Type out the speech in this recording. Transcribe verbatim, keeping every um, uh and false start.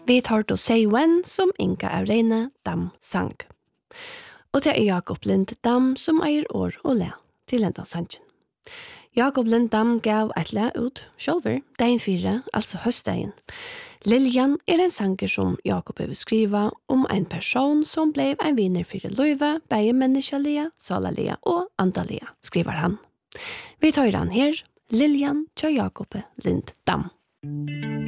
Vi tar til Say When som Inga av Reine Dam sang. Og det er Jakob Lind Dam som eier år og le til enda sangen. Jakob Lind Dam gav et le ut sjølver, dagen fire, altså høstdagen. Liljan er en sanger som Jakob vil skrive om en person som ble en vinner for løyve, begge menneskelige, salalige og andalige, skriver han. Vi tar han her, Liljan til Jakob Lind Dam.